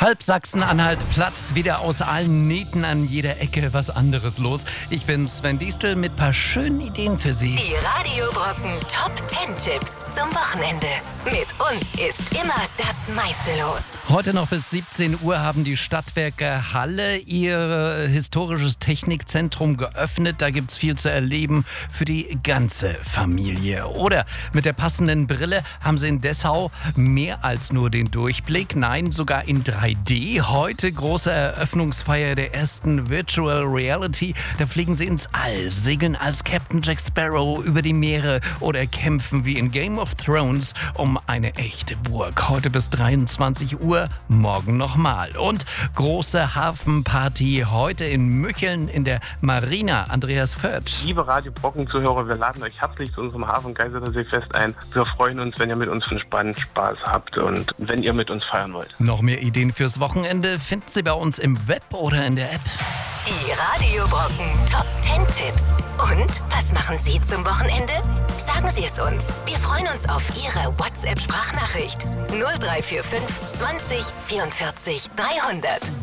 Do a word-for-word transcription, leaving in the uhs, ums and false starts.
Halb Sachsen-Anhalt platzt wieder aus allen Nähten, an jeder Ecke was anderes los. Ich bin Sven Diestel mit ein paar schönen Ideen für Sie. Die Radio Brocken Top zehn Tipps zum Wochenende. Mit uns ist immer das meiste los. Heute noch bis siebzehn Uhr haben die Stadtwerke Halle ihr historisches Technikzentrum geöffnet. Da gibt's viel zu erleben für die ganze Familie. Oder mit der passenden Brille haben Sie in Dessau mehr als nur den Durchblick. Nein, sogar in drei D. Heute große Eröffnungsfeier der ersten Virtual Reality. Da fliegen Sie ins All, segeln als Captain Jack Sparrow über die Meere oder kämpfen wie in Game of Thrones um eine echte Burg. Heute bis dreiundzwanzig Uhr, morgen nochmal. Und große Hafenparty heute in Mücheln in der Marina. Andreas Föth. Liebe Radio Brocken-Zuhörer, wir laden euch herzlich zu unserem Hafen-Geisersee-Fest ein. Wir freuen uns, wenn ihr mit uns einen spannenden Spaß habt und wenn ihr mit uns feiern wollt. Noch mehr Ideen fürs Wochenende finden Sie bei uns im Web oder in der App. Die Radio Brocken Top zehn Tipps. Und was machen Sie zum Wochenende? Sagen Sie es uns. Wir freuen uns auf Ihre WhatsApp-Sprachnachricht. null drei vier fünf zwanzig vierundvierzig dreihundert.